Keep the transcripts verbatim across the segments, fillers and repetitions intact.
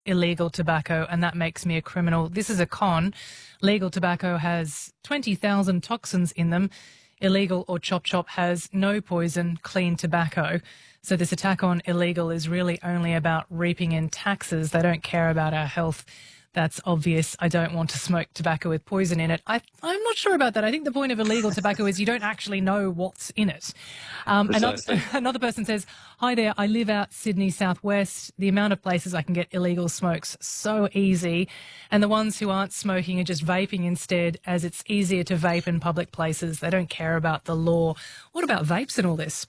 illegal tobacco, and that makes me a criminal. This is a con. Legal tobacco has twenty thousand toxins in them. Illegal or chop chop has no poison, clean tobacco. So this attack on illegal is really only about reaping in taxes. They don't care about our health. That's obvious. I don't want to smoke tobacco with poison in it. I, I'm not sure about that. I think the point of illegal tobacco is you don't actually know what's in it. Um, another, another person says, hi there, I live out Sydney southwest. The amount of places I can get illegal smokes so easy. And the ones who aren't smoking are just vaping instead, as it's easier to vape in public places. They don't care about the law. What about vapes and all this?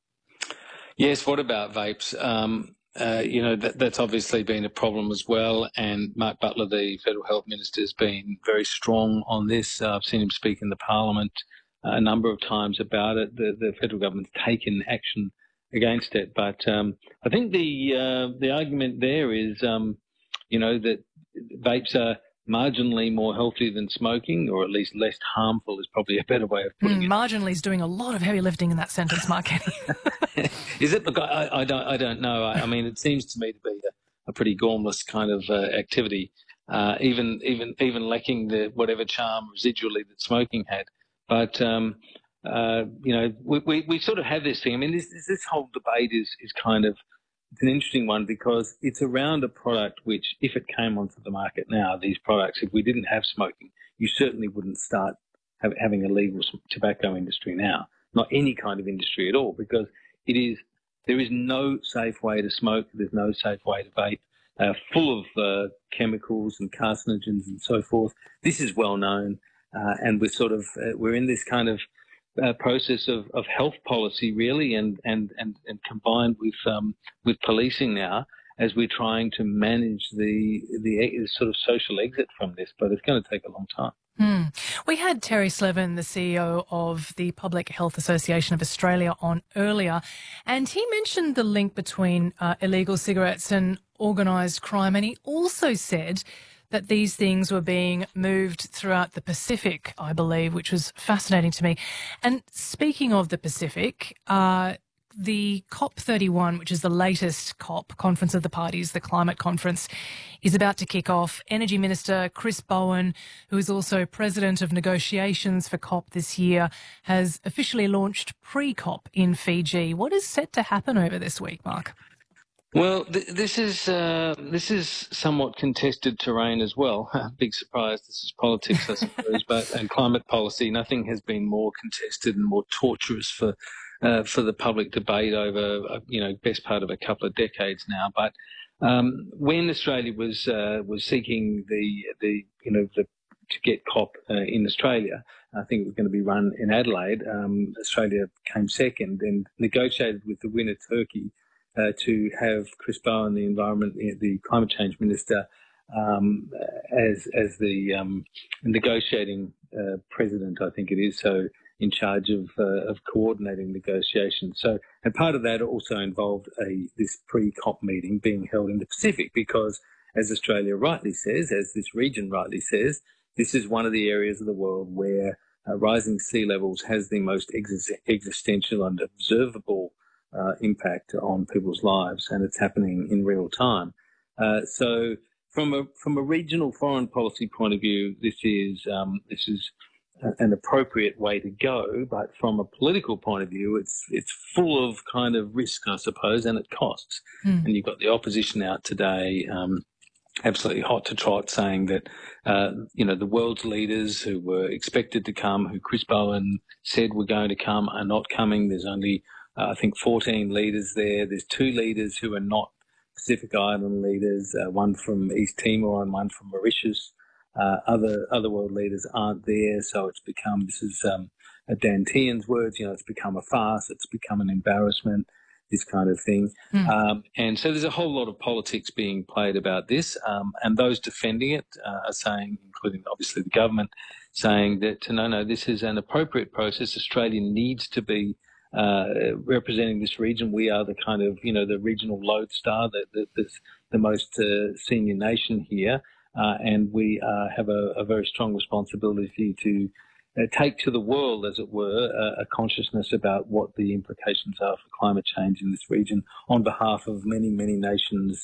Yes, what about vapes? Um, Uh, you know, that, that's obviously been a problem as well. And Mark Butler, the Federal Health Minister, has been very strong on this. Uh, I've seen him speak in the Parliament uh, a number of times about it. The, the federal government's taken action against it. But um, I think the uh, the argument there is, um, you know, that vapes are marginally more healthy than smoking, or at least less harmful is probably a better way of putting mm, it. Marginally is doing a lot of heavy lifting in that sentence, Mark. Is it? Look, I, I don't. I don't know. I, I mean, it seems to me to be a, a pretty gormless kind of uh, activity, uh, even even even lacking the whatever charm residually that smoking had. But um, uh, you know, we, we we sort of have this thing. I mean, this this whole debate is is kind of it's an interesting one because it's around a product which, if it came onto the market now, these products, if we didn't have smoking, you certainly wouldn't start have, having a legal tobacco industry now. Not any kind of industry at all, because it is there is no safe way to smoke. There's no safe way to vape. They are full of uh, chemicals and carcinogens and so forth. This is well known, uh, and we're sort of uh, we're in this kind of uh, process of, of health policy really, and and and, and combined with um, with policing now as we're trying to manage the the sort of social exit from this. But it's going to take a long time. Hmm. We had Terry Slevin, the C E O of the Public Health Association of Australia, on earlier, and he mentioned the link between uh, illegal cigarettes and organised crime, and he also said that these things were being moved throughout the Pacific, I believe, which was fascinating to me. And speaking of the Pacific, uh, the COP thirty-one, which is the latest COP, Conference of the Parties, the climate conference, is about to kick off. Energy Minister Chris Bowen, who is also president of negotiations for COP this year, has officially launched pre-COP in Fiji. What is set to happen over this week, Mark? Well, th- this is uh, this is somewhat contested terrain as well. Big surprise. This is politics, I suppose, but and climate policy. Nothing has been more contested and more torturous for uh, for the public debate over uh, you know best part of a couple of decades now. But um, when Australia was uh, was seeking the the you know the to get COP uh, in Australia, I think it was going to be run in Adelaide. Um, Australia came second and negotiated with the winner, Turkey. Uh, to have Chris Bowen, the environment, the climate change minister, um, as as the um, negotiating uh, president, I think it is, so in charge of uh, of coordinating negotiations. So, and part of that also involved a this pre-COP meeting being held in the Pacific, because, as Australia rightly says, as this region rightly says, this is one of the areas of the world where uh, rising sea levels has the most ex- existential and observable Uh, impact on people's lives, and it's happening in real time. Uh, so, from a from a regional foreign policy point of view, this is um, this is a, an appropriate way to go. But from a political point of view, it's it's full of kind of risk, I suppose, and it costs. Mm. And you've got the opposition out today, um, absolutely hot to trot, saying that uh, you know the world's leaders who were expected to come, who Chris Bowen said were going to come, are not coming. There's only Uh, I think fourteen leaders there. There's two leaders who are not Pacific Island leaders, uh, one from East Timor and one from Mauritius. Uh, other other world leaders aren't there, so it's become, this is um, Dan Tehan's words, you know, it's become a farce, it's become an embarrassment, this kind of thing. Mm. Um, and so there's a whole lot of politics being played about this, um, and those defending it uh, are saying, including obviously the government, saying that no, no, this is an appropriate process. Australia needs to be Uh, representing this region. We are the kind of, you know, the regional lodestar, the, the, the, the most uh, senior nation here, uh, and we uh, have a, a very strong responsibility to uh, take to the world, as it were, uh, a consciousness about what the implications are for climate change in this region on behalf of many, many nations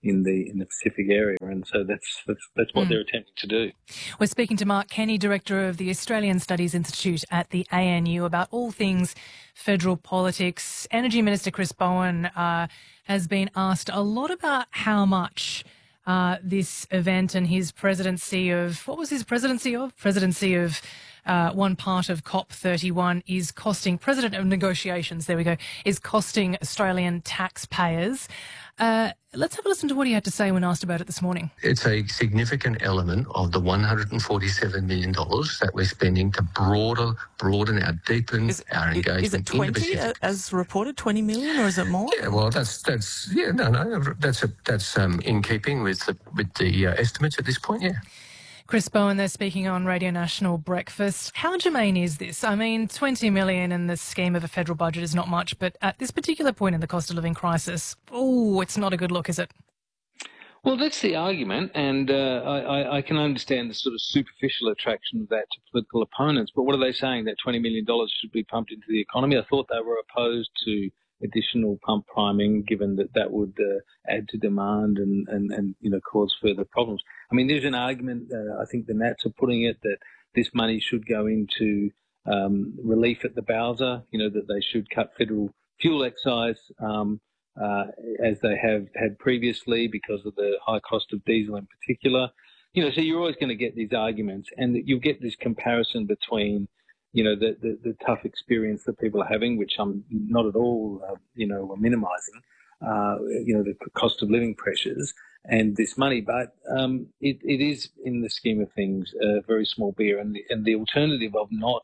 in the in the Pacific area, and so that's that's, that's what mm. they're attempting to do. We're speaking to Mark Kenny, Director of the Australian Studies Institute at the A N U, about all things federal politics. Energy Minister Chris Bowen uh, has been asked a lot about how much uh, this event and his presidency of, what was his presidency of? Presidency of uh, one part of COP thirty-one is costing, President of Negotiations, there we go, is costing Australian taxpayers. Uh, let's have a listen to what he had to say when asked about it this morning. It's a significant element of the one hundred forty-seven million dollars that we're spending to broader, broaden our, deepen is, our engagement. Is it twenty, as reported, twenty million, or is it more? Yeah, well, that's, that's yeah, no, no, that's a, that's um, in keeping with the, with the uh, estimates at this point, yeah. Chris Bowen there speaking on Radio National Breakfast. How germane is this? I mean, twenty million in the scheme of a federal budget is not much, but at this particular point in the cost of living crisis, oh, it's not a good look, is it? Well, that's the argument, and uh, I, I can understand the sort of superficial attraction of that to political opponents. But what are they saying? That twenty million dollars should be pumped into the economy? I thought they were opposed to additional pump priming, given that that would uh, add to demand and, and, and, you know, cause further problems. I mean, there's an argument, uh, I think the Nats are putting it, that this money should go into um, relief at the Bowser, you know, that they should cut federal fuel excise um, uh, as they have had previously because of the high cost of diesel in particular. You know, so you're always going to get these arguments, and you'll get this comparison between you know, the, the, the tough experience that people are having, which I'm not at all, uh, you know, minimising, uh, you know, the cost of living pressures and this money. But um, it, it is, in the scheme of things, a very small beer. And the, and the alternative of not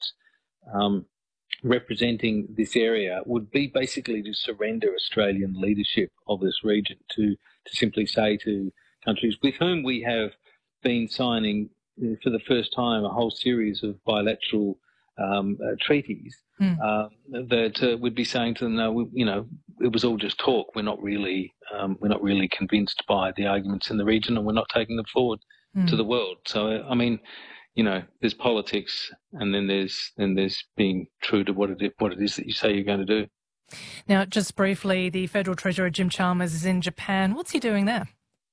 um, representing this area would be basically to surrender Australian leadership of this region, to, to simply say to countries with whom we have been signing, uh, for the first time, a whole series of bilateral Um, uh, treaties mm. uh, that uh, would be saying to them, no, we, you know, it was all just talk. We're not really, um, we're not really convinced by the arguments in the region, and we're not taking them forward mm. to the world. So, I mean, you know, there's politics, and then there's then there's being true to what it is, what it is that you say you're going to do. Now, just briefly, the Federal Treasurer Jim Chalmers is in Japan. What's he doing there?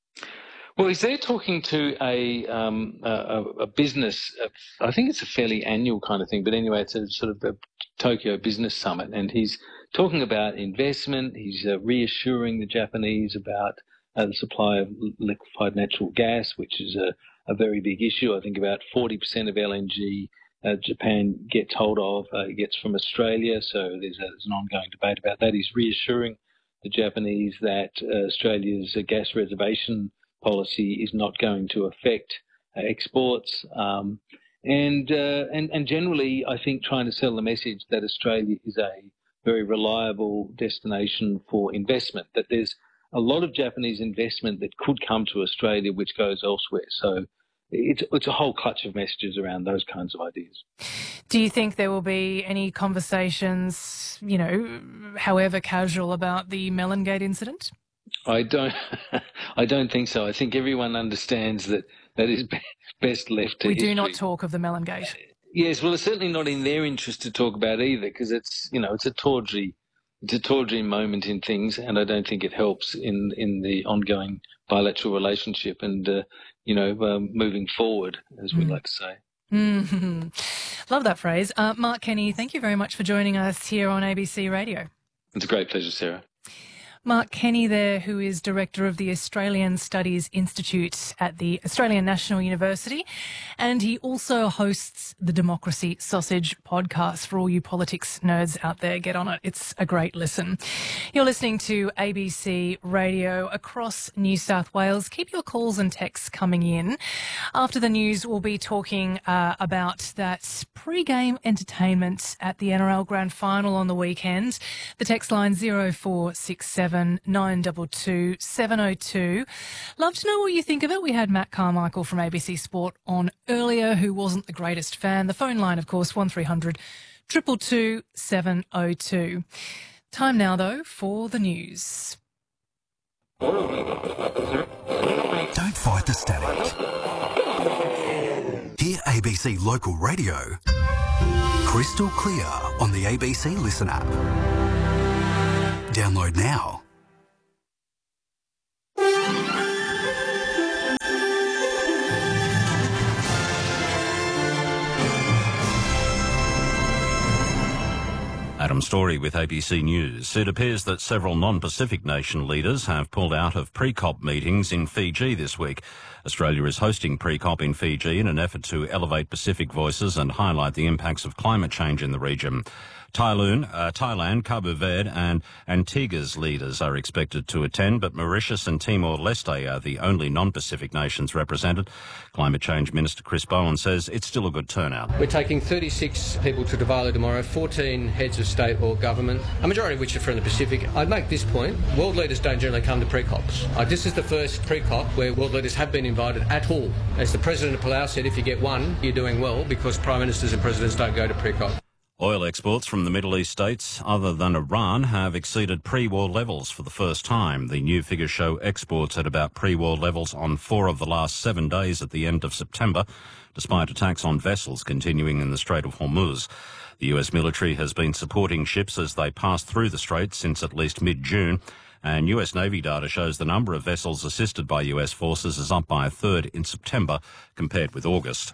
Well, he's there talking to a um, a, a business. I think it's a fairly annual kind of thing, but anyway, it's a sort of a Tokyo Business Summit, and he's talking about investment. He's uh, reassuring the Japanese about uh, the supply of liquefied natural gas, which is a, a very big issue. I think about forty percent of L N G uh, Japan gets hold of uh, gets from Australia, so there's, a, there's an ongoing debate about that. He's reassuring the Japanese that uh, Australia's uh, gas reservation policy is not going to affect uh, exports, um, and, uh, and and generally, I think trying to sell the message that Australia is a very reliable destination for investment. That there's a lot of Japanese investment that could come to Australia, which goes elsewhere. So it's it's a whole clutch of messages around those kinds of ideas. Do you think there will be any conversations, you know, however casual, about the Mellongate incident? I don't. I don't think so. I think everyone understands that that is best left to We history. do not talk of the Mellongate. Yes, well, it's certainly not in their interest to talk about either, because it's you know it's a tawdry, it's a tawdry moment in things, and I don't think it helps in in the ongoing bilateral relationship and uh, you know um, moving forward, as we mm. like to say. Mm-hmm. Love that phrase, uh, Mark Kenny. Thank you very much for joining us here on A B C Radio. It's a great pleasure, Sarah. Mark Kenny there, who is Director of the Australian Studies Institute at the Australian National University, and he also hosts the Democracy Sausage podcast. For all you politics nerds out there, get on it. It's a great listen. You're listening to A B C Radio across New South Wales. Keep your calls and texts coming in. After the news, we'll be talking uh, about that pre-game entertainment at the N R L Grand Final on the weekend. The text line zero four six seven nine two two seven oh two. Love to know what you think of it. We had Matt Carmichael from A B C Sport on earlier, who wasn't the greatest fan. The phone line, of course, one three hundred two two two seven oh two. Time now, though, for the news. Don't fight the static. Hear A B C Local Radio crystal clear on the A B C Listen app. Download now. Adam Story with A B C News. It appears that several non-Pacific nation leaders have pulled out of pre-COP meetings in Fiji this week. Australia is hosting pre-COP in Fiji in an effort to elevate Pacific voices and highlight the impacts of climate change in the region. Thailand, uh, Thailand, Cabo Verde and Antigua's leaders are expected to attend, but Mauritius and Timor-Leste are the only non-Pacific nations represented. Climate Change Minister Chris Bowen says it's still a good turnout. We're taking thirty-six people to Diwali tomorrow, fourteen heads of state or government, a majority of which are from the Pacific. I'd make this point. World leaders don't generally come to pre-COPs. Uh, this is the first pre-COP where world leaders have been invited at all. As the President of Palau said, if you get one, you're doing well, because Prime Ministers and Presidents don't go to pre-COP. Oil exports from the Middle East states other than Iran have exceeded pre-war levels for the first time. The new figures show exports at about pre-war levels on four of the last seven days at the end of September, despite attacks on vessels continuing in the Strait of Hormuz. The U S military has been supporting ships as they pass through the strait since at least mid-June, and U S Navy data shows the number of vessels assisted by U S forces is up by a third in September compared with August.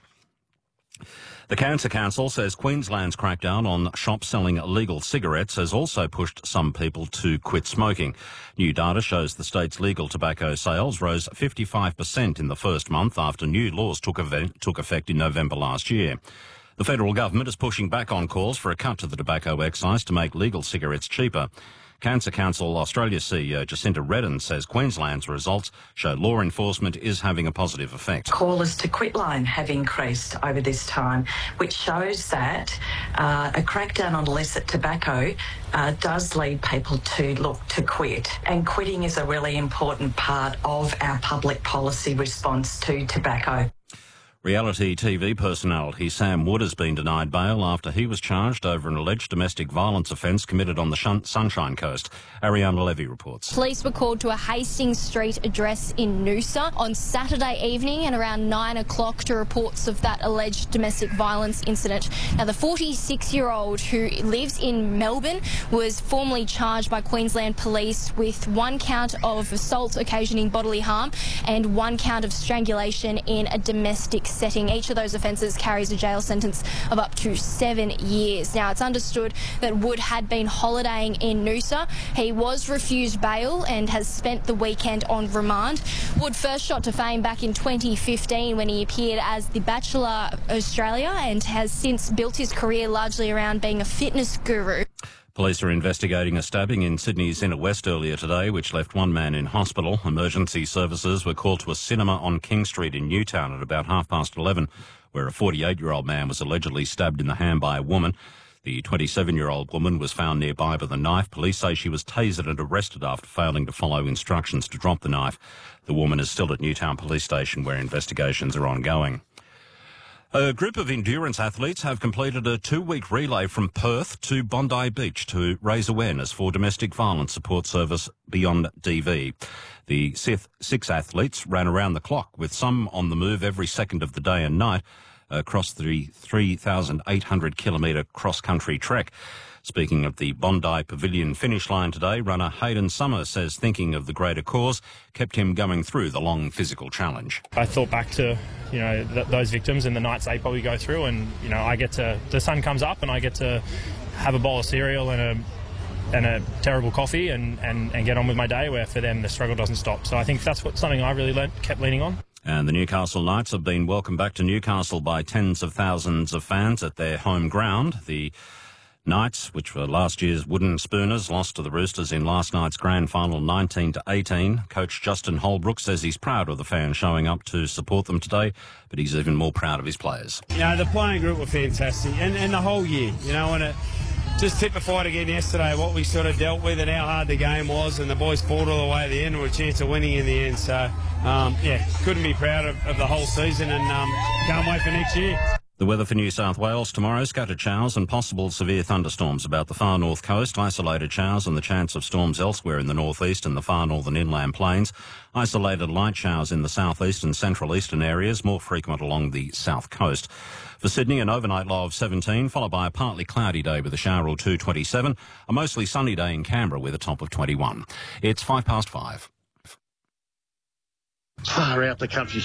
The Cancer Council says Queensland's crackdown on shops selling illegal cigarettes has also pushed some people to quit smoking. New data shows the state's legal tobacco sales rose fifty-five percent in the first month after new laws took, event, took effect in November last year. The federal government is pushing back on calls for a cut to the tobacco excise to make legal cigarettes cheaper. Cancer Council Australia C E O Jacinta Redden says Queensland's results show law enforcement is having a positive effect. Callers to quitline have increased over this time, which shows that uh, a crackdown on illicit tobacco uh, does lead people to look to quit. And quitting is a really important part of our public policy response to tobacco. Reality T V personality Sam Wood has been denied bail after he was charged over an alleged domestic violence offence committed on the Sunshine Coast. Ariana Levy reports. Police were called to a Hastings Street address in Noosa on Saturday evening and around nine o'clock to reports of that alleged domestic violence incident. Now, the forty-six-year-old who lives in Melbourne was formally charged by Queensland Police with one count of assault occasioning bodily harm and one count of strangulation in a domestic setting. Each of those offences carries a jail sentence of up to seven years. Now, it's understood that Wood had been holidaying in Noosa. He was refused bail and has spent the weekend on remand. Wood first shot to fame back in twenty fifteen when he appeared as The Bachelor Australia and has since built his career largely around being a fitness guru. Police are investigating a stabbing in Sydney's inner west earlier today, which left one man in hospital. Emergency services were called to a cinema on King Street in Newtown at about half past eleven, where a forty-eight-year-old man was allegedly stabbed in the hand by a woman. The twenty-seven-year-old woman was found nearby with a knife. Police say she was tasered and arrested after failing to follow instructions to drop the knife. The woman is still at Newtown Police Station, where investigations are ongoing. A group of endurance athletes have completed a two-week relay from Perth to Bondi Beach to raise awareness for domestic violence support service Beyond D V. The six athletes ran around the clock, with some on the move every second of the day and night across the three thousand eight hundred kilometre cross-country trek. Speaking of the Bondi Pavilion finish line today, runner Hayden Summer says thinking of the greater cause kept him going through the long physical challenge. I thought back to, you know, th- those victims and the nights they probably go through, and, you know, I get to, the sun comes up and I get to have a bowl of cereal and a and a terrible coffee and, and, and get on with my day, where for them the struggle doesn't stop. So I think that's what something I really learnt, kept leaning on. And the Newcastle Knights have been welcomed back to Newcastle by tens of thousands of fans at their home ground. The Knights, which were last year's wooden spooners, lost to the Roosters in last night's grand final nineteen to eighteen. Coach Justin Holbrook says he's proud of the fans showing up to support them today, but he's even more proud of his players. You know, the playing group were fantastic, and, and the whole year, you know, and it just typified again yesterday what we sort of dealt with and how hard the game was, and the boys fought all the way to the end with a chance of winning in the end. So, um, yeah, couldn't be proud of, of the whole season, and um, can't wait for next year. The weather for New South Wales tomorrow: scattered showers and possible severe thunderstorms about the far north coast, isolated showers and the chance of storms elsewhere in the northeast and the far northern inland plains, isolated light showers in the southeast and central eastern areas, more frequent along the south coast. For Sydney, an overnight low of seventeen, followed by a partly cloudy day with a shower or two, twenty-seven, a mostly sunny day in Canberra with a top of twenty-one. It's five past five. Far out the country.